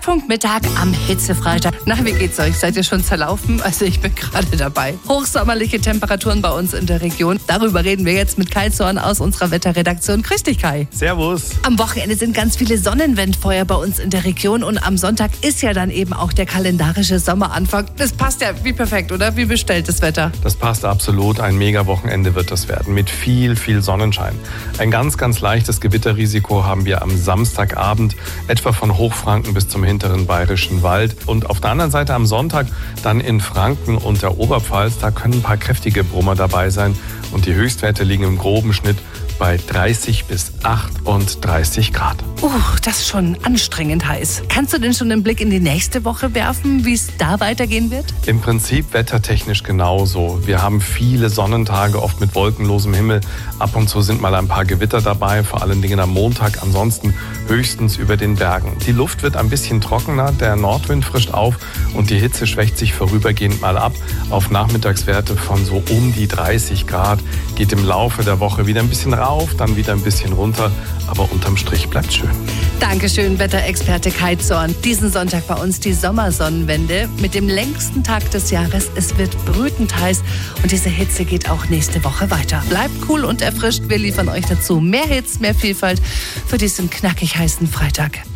Treffpunkt Mittag am Hitzefreitag. Na, wie geht's euch? Seid ihr schon zerlaufen? Also ich bin gerade dabei. Hochsommerliche Temperaturen bei uns in der Region. Darüber reden wir jetzt mit Kai Zorn aus unserer Wetterredaktion. Grüß dich, Kai. Servus. Am Wochenende sind ganz viele Sonnenwendfeuer bei uns in der Region und am Sonntag ist ja dann eben auch der kalendarische Sommeranfang. Das passt ja wie perfekt, oder? Wie bestellt das Wetter? Das passt absolut. Ein Mega-Wochenende wird das werden mit viel Sonnenschein. Ein ganz leichtes Gewitterrisiko haben wir am Samstagabend, etwa von Hochfranken bis zum hinteren Bayerischen Wald. Und auf der anderen Seite am Sonntag dann in Franken und der Oberpfalz, da können ein paar kräftige Brummer dabei sein. Und die Höchstwerte liegen im groben Schnitt bei 30 bis 38 Grad. Das ist schon anstrengend heiß. Kannst du denn schon einen Blick in die nächste Woche werfen, wie es da weitergehen wird? Im Prinzip wettertechnisch genauso. Wir haben viele Sonnentage, oft mit wolkenlosem Himmel. Ab und zu sind mal ein paar Gewitter dabei, vor allen Dingen am Montag, ansonsten höchstens über den Bergen. Die Luft wird ein bisschen trockener, der Nordwind frischt auf und die Hitze schwächt sich vorübergehend mal ab auf Nachmittagswerte von so um die 30 Grad. Geht im Laufe der Woche wieder ein bisschen rauf, dann wieder ein bisschen runter, aber unterm Strich bleibt schön. Dankeschön, Wetterexperte Kai Zorn. Diesen Sonntag bei uns die Sommersonnenwende mit dem längsten Tag des Jahres. Es wird brütend heiß und diese Hitze geht auch nächste Woche weiter. Bleibt cool und erfrischt. Wir liefern euch dazu mehr Hits, mehr Vielfalt für diesen knackig heißen Freitag.